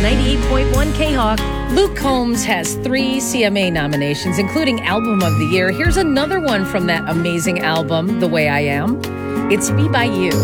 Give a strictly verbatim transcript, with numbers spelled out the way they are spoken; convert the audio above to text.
ninety-eight point one K-Hawk. Luke Combs has three C M A nominations, including Album of the Year. Here's another one from that amazing album, The Way I Am. It's Me by You.